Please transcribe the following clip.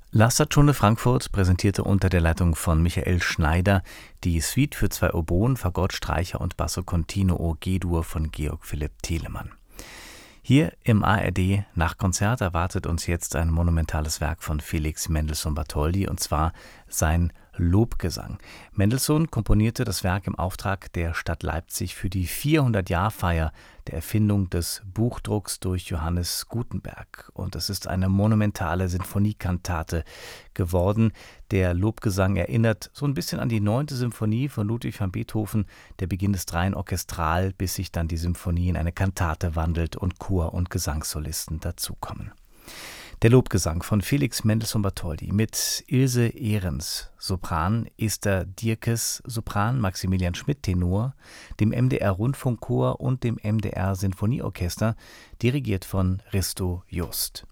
La Stagione Frankfurt präsentierte unter der Leitung von Michael Schneider die Suite für zwei Oboen, Fagott, Streicher und Basso Continuo G-Dur von Georg Philipp Telemann. Hier im ARD Nachtkonzert erwartet uns jetzt ein monumentales Werk von Felix Mendelssohn Bartholdy, und zwar sein Lobgesang. Mendelssohn komponierte das Werk im Auftrag der Stadt Leipzig für die 400-Jahr-Feier der Erfindung des Buchdrucks durch Johannes Gutenberg. Und es ist eine monumentale Sinfoniekantate geworden. Der Lobgesang erinnert so ein bisschen an die 9. Symphonie von Ludwig van Beethoven. Der Beginn ist rein orchestral, bis sich dann die Symphonie in eine Kantate wandelt und Chor- und Gesangssolisten dazukommen. Der Lobgesang von Felix Mendelssohn Bartholdy mit Ilse Ehrens, Sopran, Esther Dierkes, Sopran, Maximilian Schmidt, Tenor, dem MDR Rundfunkchor und dem MDR Sinfonieorchester, dirigiert von Risto Just.